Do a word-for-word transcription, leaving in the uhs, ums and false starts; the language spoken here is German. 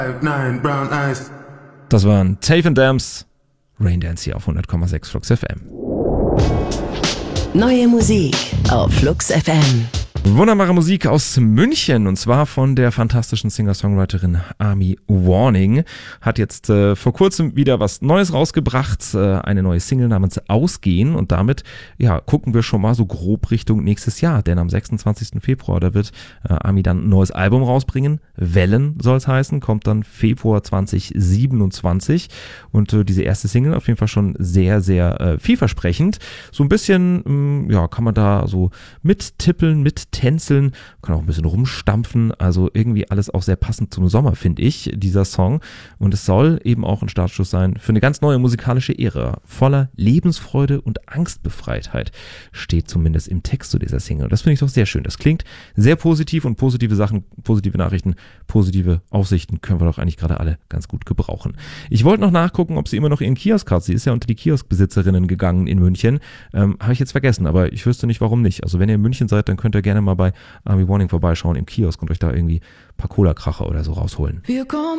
Das waren Tafe and Dams, Raindance hier auf hundert Komma sechs Flux F M. Neue Musik auf Flux F M. Wunderbare Musik aus München, und zwar von der fantastischen Singer-Songwriterin Army Warning. Hat jetzt äh, vor kurzem wieder was Neues rausgebracht, äh, eine neue Single namens Ausgehen, und damit ja gucken wir schon mal so grob Richtung nächstes Jahr, denn am sechsundzwanzigsten Februar, da wird äh, Army dann ein neues Album rausbringen. Wellen soll es heißen, kommt dann Februar zwanzig siebenundzwanzig, und äh, diese erste Single auf jeden Fall schon sehr, sehr äh, vielversprechend. So ein bisschen, mh, ja, kann man da so mittippeln, mit tänzeln, kann auch ein bisschen rumstampfen, also irgendwie alles auch sehr passend zum Sommer, finde ich, dieser Song. Und es soll eben auch ein Startschuss sein für eine ganz neue musikalische Ära. Voller Lebensfreude und Angstbefreitheit steht zumindest im Text zu dieser Single. Und das finde ich doch sehr schön. Das klingt sehr positiv, und positive Sachen, positive Nachrichten, positive Aussichten können wir doch eigentlich gerade alle ganz gut gebrauchen. Ich wollte noch nachgucken, ob sie immer noch ihren Kiosk hat. Sie ist ja unter die Kioskbesitzerinnen gegangen in München. Ähm, habe ich jetzt vergessen, aber ich wüsste nicht, warum nicht. Also wenn ihr in München seid, dann könnt ihr gerne mal bei Army Warning vorbeischauen im Kiosk und euch da irgendwie ein paar Cola-Kracher oder so rausholen. Wir kommen